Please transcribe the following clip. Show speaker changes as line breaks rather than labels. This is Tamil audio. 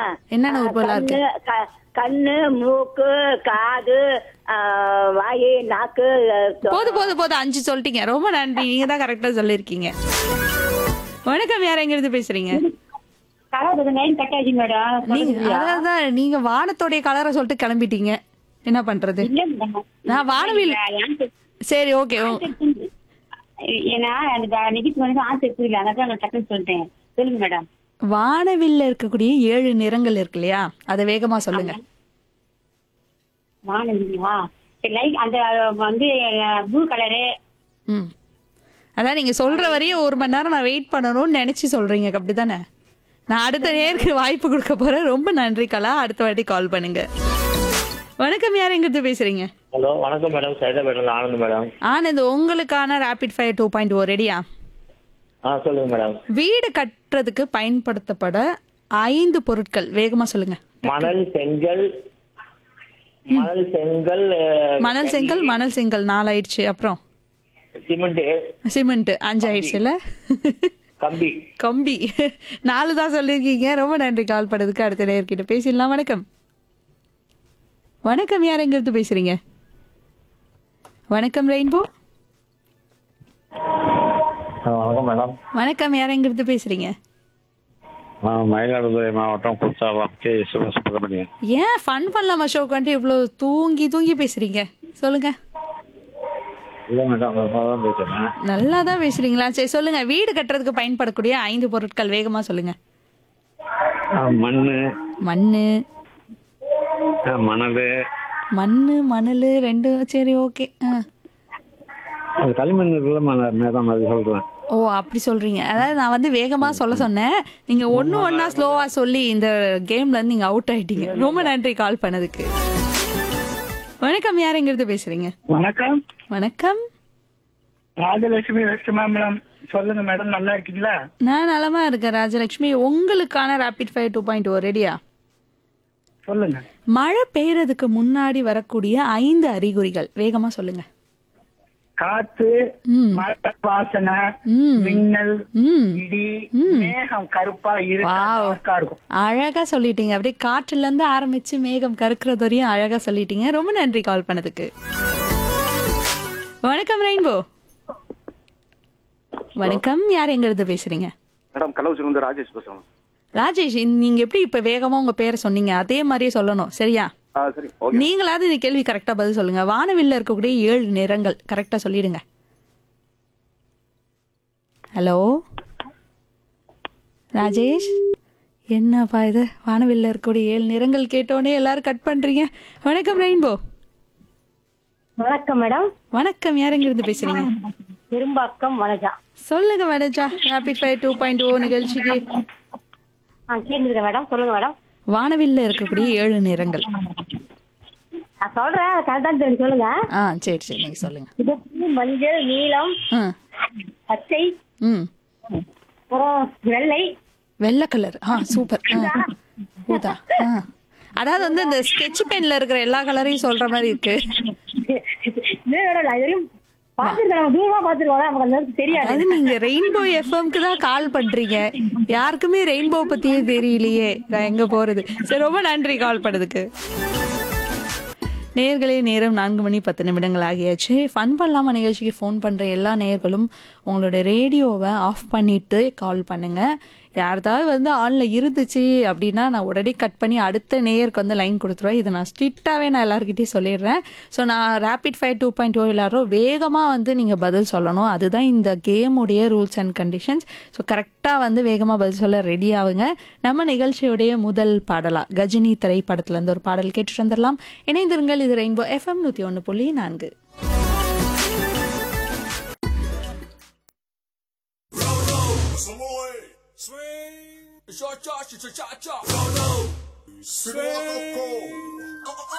என்னென்ன உறுப்புகளா இருக்கு?
கண்ணு, மூக்கு, காது, வாய், நாக்கு.
போதும் போதும் போதும் 5 சொல்லிட்டீங்க. ரொம்ப நன்றி. நீங்க தான் கரெக்டா சொல்லிருக்கீங்க. வணக்கம், யார் எங்க இருந்து பேசுறீங்க? அதான் நீங்க வானத்தோடைய கலரை சொல்லிட்டு கிளம்பிட்டீங்க. என்ன பண்றது? நான் வானவில். சரி, ஓகே. வானவில்ல இருக்கக்கூடிய 7 நிறங்கள் இருக்கு இல்லையா, அதை வேகமா சொல்லுங்க. அதான் நீங்க சொல்ற வரையும் 1 மணி நேரம் நான் வெயிட் பண்ணணும்னு நினைச்சு சொல்றீங்க, அப்படிதானே? நான் அடுத்த நேருக்கு வாய்ப்பு கொடுக்க போறேன். ரொம்ப நன்றி கலா. அடுத்த வாட்டி கால் பண்ணுங்க. வணக்கம், யார் எங்க இருந்து பேசுறீங்க?
ஹலோ, வணக்கம் மேடம். சைதாபேட்டில் ஆனந்த் மேடம்.
ஆனந்த், உங்களுக்கான ரேபிட் ஃபயர் 2.0 ரெடியா?
சொல்லுங்க மேடம்.
வீடு கட்டுறதுக்கு பயன்படுத்தப்பட 5 பொருட்கள் வேகமா சொல்லுங்க.
மணல், செங்கல்.
மணல் செங்கல் 4 ஆயிடுச்சு. அப்புறம் சிமெண்ட் 5 ஆயிடுச்சுல. கம்பி 4 தான் சொல்லிருக்கீங்க. ரொம்ப நன்றி கால் பண்ணதுக்கு. அடுத்த நேர்கிட்ட பேசிடலாம். வணக்கம். வணக்கம், யார் எங்க இருந்து பேசுறீங்க? வணக்கம் ரெயின்போ.
வணக்கம் மேடம்.
வணக்கம், யார் எங்க இருந்து பேசுறீங்க?
மயிலாடுதுறை மாவட்டம் குற்றாலம் கே. சுப்பிரமணியன்.
ஏன் ஃபன் பண்ணலாம் அசோக் வந்துட்டு இவ்வளவு தூங்கி பேசுறீங்க? சொல்லுங்க.
இல்ல மேடம், பேசுறேன்.
நல்லா தான் பேசுறீங்களா? சரி சொல்லுங்க. வீடு கட்டுறதுக்கு பயன்படக்கூடிய 5 பொருட்கள் வேகமா சொல்லுங்க. மண்ணு, மணல் 2. சரி, ஓகே.
களிமண் சொல்றேன்.
ஓ, அப்படி சொல்றீங்க. அதாவது நான் வந்து வேகமா சொல்ல சொன்னேன். நீங்க ஒன்னா ஸ்லோவா சொல்லி இந்த கேம்ல இருந்து நீங்க அவுட் ஆயிட்டீங்க. ரொம்ப நன்றி கால் பண்ணதுக்கு. வணக்கம், யார் எங்க இருந்து பேசுறீங்க?
வணக்கம்.
வணக்கம்,
ராஜலட்சுமி மேடம். சொல்லுங்க மேடம், நல்லா இருக்கீங்களா?
நான் நலமா இருக்கேன் ராஜலட்சுமி. உங்களுக்கான ரேபிட் ஃபயர் 2.0 ரெடியா?
சொல்லுங்க.
மழை பெய்யறதுக்கு முன்னாடி வரக்கூடிய 5 அறிகுறிகள் வேகமா சொல்லுங்க.
காத்து, மழை வாசனை, மின்னல், இடி, மேகம் கருப்பா இருக்கும்.
அழகா சொல்லிட்டீங்க. அப்படியே காற்றுல இருந்து ஆரம்பிச்சு மேகம் கருக்குறது வரையும் அழகா சொல்லிட்டீங்க. ரொம்ப நன்றி கால் பண்ணதுக்கு. வணக்கம் ரெயின்போ. வணக்கம், யார் எங்க இருந்து பேசுறீங்க?
மேடம், கலவுசில இருந்து ராஜேஷ் பேசுறேன்.
ராஜேஷ், நீங்க எப்படி இப்ப வேகமா உங்க பேரை சொன்னீங்க அதே மாதிரியே சொல்லணும், சரியா?
சரி, ஓகே.
நீங்களாவது இந்த கேள்வி கரெக்டா பதில் சொல்லுங்க. வானவில்ல இருக்கக்கூடிய 7 நிறங்கள் கரெக்டா சொல்லிடுங்க. ஹலோ ராஜேஷ், என்னப்பா இது? வானவில்ல இருக்கக்கூடிய 7 நிறங்கள் கேட்டோடனே எல்லாரும் கட் பண்றீங்க. வணக்கம் ரெயின்போ.
வணக்கம் மேடம்.
வணக்கம், யார் எங்க இருந்து பேசுறீங்க?
பெரும்பாக்கம் வனஜா.
சொல்லுங்க வனஜா. ரேபிட் ஃபயர் 2.0 நிகழ்ச்சிக்கு
கேளுங்க மேடம். சொல்லுங்க மேடம்.
வானவில்ல இருக்கக்கூடிய 7 நிறங்கள்.
நான் சொல்றேன், கரெக்டா சொல்லுங்க.
சரி சரி, நீங்க சொல்லுங்க.
மஞ்சள், நீலம், பச்சை,
வெள்ளை கலர். சூப்பர். ஊதா. அதாவது வந்து இந்த ஸ்கெட்ச் பென்ல இருக்கிற எல்லா கலரையும் சொல்ற மாதிரி இருக்கு. அது நீங்க ரெயின்போ எஃப்எம்க்கு தான் கால் பண்றீங்க. யாருக்குமே ரெயின்போ பத்தியே தெரியலையே, நான் எங்க போறது. சரி, ரொம்ப நன்றி கால் பண்ணதுக்கு. நேயர்களே, நேரம் 4:10 ஆகியாச்சு. ஃபன் பண்ணலாமா நிகழ்ச்சிக்கு ஃபோன் பண்ற எல்லா நேயர்களும் உங்களோட ரேடியோவை ஆஃப் பண்ணிட்டு கால் பண்ணுங்க. யாராவது வந்து ஆன்ல இருந்துச்சு அப்படின்னா நான் உடனே கட் பண்ணி அடுத்த நேயருக்கு வந்து லைன் கொடுத்துருவேன். இதை நான் ஸ்ட்ரிக்டாகவே நான் எல்லாருக்கிட்டையும் சொல்லிடுறேன். ஸோ நான் ரேபிட் ஃபயர் 2.0 எல்லாரும் வேகமாக வந்து நீங்கள் பதில் சொல்லணும். அதுதான் இந்த கேமுடைய ரூல்ஸ் அண்ட் கண்டிஷன்ஸ். ஸோ கரெக்டாக வந்து வேகமாக பதில் சொல்ல ரெடி ஆகுங்க. நம்ம நிகழ்ச்சியுடைய முதல் பாடலா கஜினி திரைப்படத்துலேருந்து ஒரு பாடல் கேட்டுட்டு வந்துடலாம். இணைந்திருங்கள். இது rainbow FM 101.4.
Swing, cha cha cha cha cha cha. Swing.